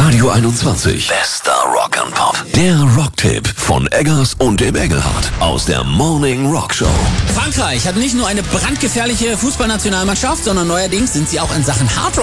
Radio 21. Bester Rock and Pop. Der Rocktipp von Eggers und dem Engelhardt aus der Morning Rock Show. Frankreich hat nicht nur eine brandgefährliche Fußballnationalmannschaft, sondern neuerdings sind sie auch in Sachen Hardrock